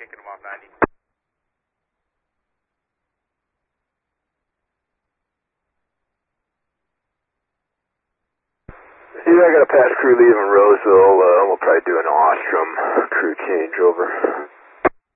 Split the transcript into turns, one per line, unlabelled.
kicking them off 90.
Yeah, I got a patch crew leaving Roseville. We'll probably do an Ostrom crew changeover.